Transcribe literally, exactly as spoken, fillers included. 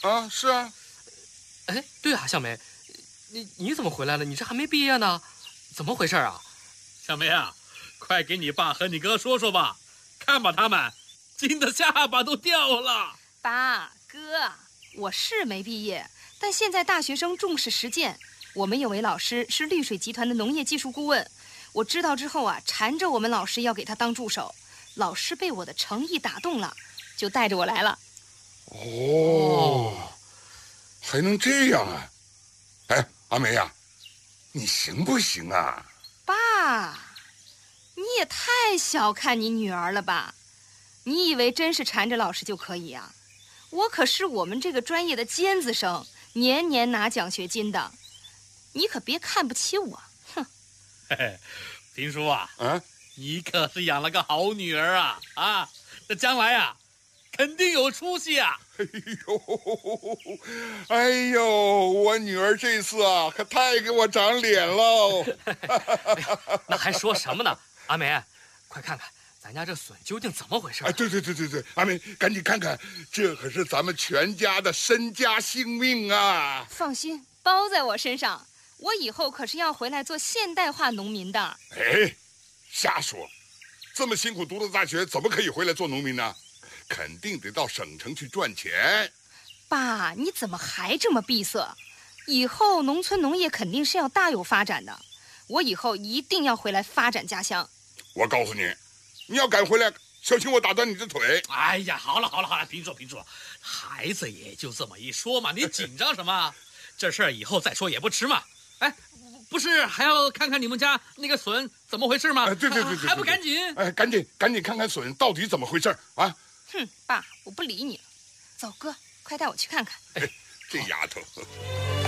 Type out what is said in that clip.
啊，是啊。 哎，对啊，小梅，你你怎么回来了？你这还没毕业呢，怎么回事啊？ 小梅啊，快给你爸和你哥说说吧，看吧，他们惊得下巴都掉了。 爸哥，我是没毕业，但现在大学生重视实践。我们有位老师是绿水集团的农业技术顾问，我知道之后啊，缠着我们老师要给他当助手。老师被我的诚意打动了，就带着我来了。 哦，还能这样啊？哎，阿梅呀、啊，你行不行啊？ 爸，你也太小看你女儿了吧？你以为真是缠着老师就可以啊？我可是我们这个专业的尖子生，年年拿奖学金的，你可别看不起我，哼！ 嘿嘿，评叔啊， 啊， 你可是养了个好女儿啊啊！这将来啊，肯定有出息啊！ 哎呦，哎呦，我女儿这次啊，可太给我长脸喽！ 哎，那还说什么呢？阿梅，快看看咱家这笋究竟怎么回事？ 哎，对对对对对，阿梅，赶紧看看，这可是咱们全家的身家性命啊！ 放心，包在我身上。我以后可是要回来做现代化农民的。 哎，瞎说！这么辛苦读的大学，怎么可以回来做农民呢？肯定得到省城去赚钱。 爸，你怎么还这么闭塞？以后农村农业肯定是要大有发展的。我以后一定要回来发展家乡。 我告诉你，你要敢回来，小心我打断你的腿！ 哎呀，好了好了好了，评叔评叔，孩子也就这么一说嘛，你紧张什么？这事儿以后再说也不迟嘛。哎，不是还要看看你们家那个笋怎么回事吗？ 哎，对对对 对, 对, 对， 还不赶紧！ 哎，赶紧赶紧看看笋到底怎么回事啊！ 哼，爸，我不理你了。走，哥，快带我去看看。 哎，这丫头。